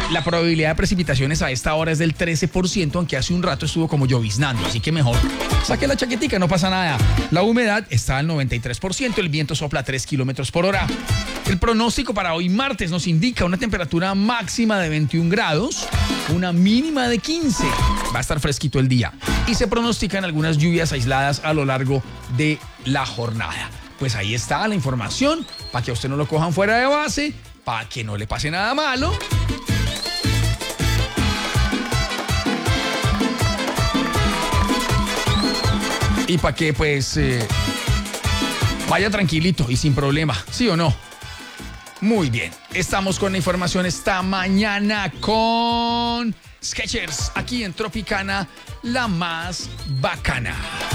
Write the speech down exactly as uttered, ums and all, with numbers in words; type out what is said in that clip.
La probabilidad de precipitaciones a esta hora es del trece por ciento, aunque hace un rato estuvo como lloviznando, así que mejor saque la chaquetica, no pasa nada. La humedad está al noventa y tres por ciento, el viento sopla a tres kilómetros por hora. El pronóstico para hoy martes nos indica una temperatura máxima de veintiún grados, una mínima de quince. Va a estar fresquito el día y se pronostican algunas lluvias aisladas a lo largo de la jornada. Pues ahí está la información, para que a usted no lo cojan fuera de base, para que no le pase nada malo. Y para que pues eh, vaya tranquilito y sin problema, ¿sí o no? Muy bien, estamos con la información esta mañana con Skechers, aquí en Tropicana, la más bacana.